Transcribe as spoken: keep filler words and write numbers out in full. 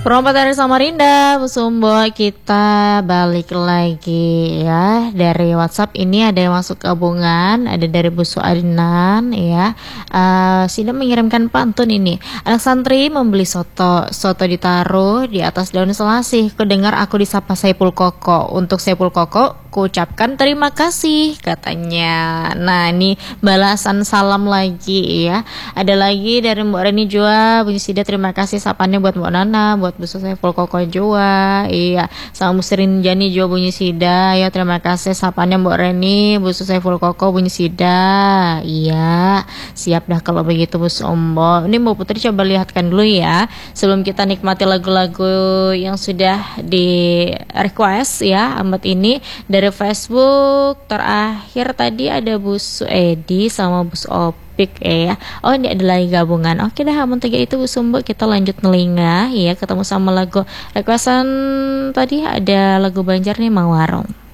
Perompat dari Samarinda, Bu Sumbo, kita balik lagi ya. Dari WhatsApp ini ada yang masuk gabungan, ada dari Bu Suadinan ya. Uh, Sida mengirimkan pantun ini. Anak santri membeli soto, soto ditaruh di atas daun selasih. Kedengar aku disapa Saipul Koko. Untuk Saipul Koko, ku ucapkan terima kasih katanya. Nah ini balasan salam lagi ya. Ada lagi dari Mbak Reni Jua, Bu Sida terima kasih sapannya buat Mbak Nana, buat Bu Saiful Koko Jua, iya, sama Bu Srin Jani Jua bunyi Sida, ya terima kasih sapannya Mbak Reni, Bu Saiful Koko bunyi Sida, iya, siap dah kalau begitu Bu Sombo. Ini Mbak Putri coba lihatkan dulu ya, sebelum kita nikmati lagu-lagu yang sudah di request ya, amat ini dari Facebook terakhir tadi ada Bu Suedi sama Bu Op. Eh ya. Oh ini ada lagi gabungan. Oke dah amun tiga itu Bu Sumbo, kita lanjut nelinga ya, ketemu sama lagu requestan tadi ada lagu Banjar nih Mang Warung.